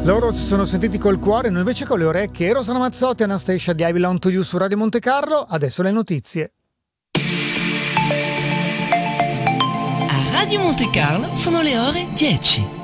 Loro si sono sentiti col cuore, noi invece con le orecchie. Rosanna Mazzotti e Anastasia di I Belong to You su Radio Monte Carlo. Adesso le notizie. A Radio Monte Carlo sono le ore 10.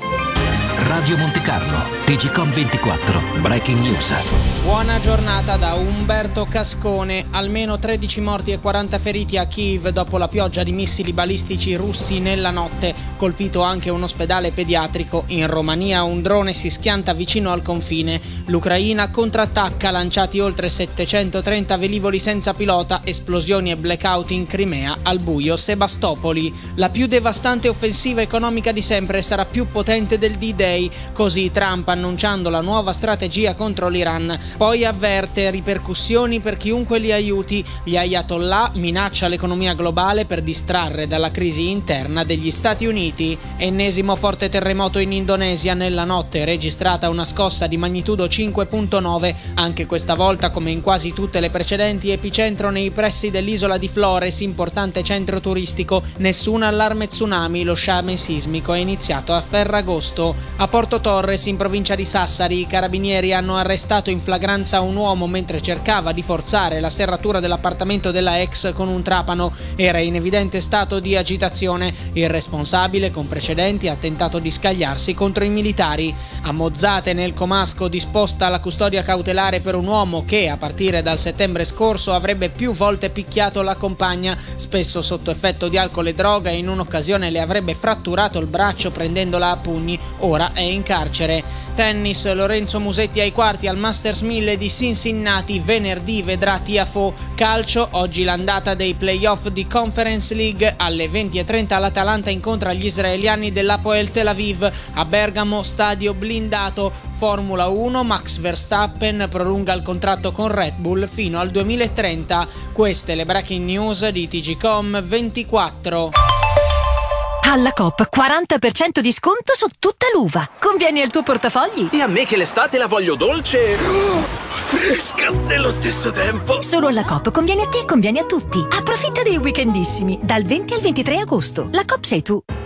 Radio Monte Carlo, TGcom 24, Breaking News. Buona giornata da Umberto Cascone. Almeno 13 morti e 40 feriti a Kiev dopo la pioggia di missili balistici russi nella notte. Colpito anche un ospedale pediatrico. In Romania un drone si schianta vicino al confine. L'Ucraina contrattacca, lanciati oltre 730 velivoli senza pilota, esplosioni e blackout in Crimea, al buio Sebastopoli. La più devastante offensiva economica di sempre sarà più potente del D-Day, così Trump annunciando la nuova strategia contro l'Iran. Poi avverte ripercussioni per chiunque li aiuti. Gli ayatollah minaccia l'economia globale per distrarre dalla crisi interna degli Stati Uniti. Ennesimo forte terremoto in Indonesia nella notte, registrata una scossa di magnitudo 5.9, anche questa volta come in quasi tutte le precedenti epicentro nei pressi dell'isola di Flores, importante centro turistico. Nessun allarme tsunami, lo sciame sismico è iniziato a Ferragosto. A Porto Torres, in provincia di Sassari, i carabinieri hanno arrestato in flagranza un uomo mentre cercava di forzare la serratura dell'appartamento della ex con un trapano. Era in evidente stato di agitazione. Il responsabile, con precedenti, ha tentato di scagliarsi contro i militari. A Mozzate, nel Comasco, disposta la custodia cautelare per un uomo che, a partire dal settembre scorso, avrebbe più volte picchiato la compagna, spesso sotto effetto di alcol e droga, e in un'occasione le avrebbe fratturato il braccio prendendola a pugni. Ora è in carcere. Tennis, Lorenzo Musetti ai quarti al Masters 1000 di Cincinnati, venerdì vedrà Tiafoe. Calcio, oggi l'andata dei playoff di Conference League, alle 20:30 l'Atalanta incontra gli israeliani dell'Hapoel Tel Aviv. A Bergamo, stadio blindato. Formula 1, Max Verstappen prolunga il contratto con Red Bull fino al 2030. Queste le breaking news di TGcom 24. Alla Coop 40% di sconto su tutta l'uva. Convieni al tuo portafogli. E a me che l'estate la voglio dolce, fresca nello stesso tempo. Solo alla Coop conviene a te e conviene a tutti. Approfitta dei weekendissimi dal 20 al 23 agosto. La Coop sei tu.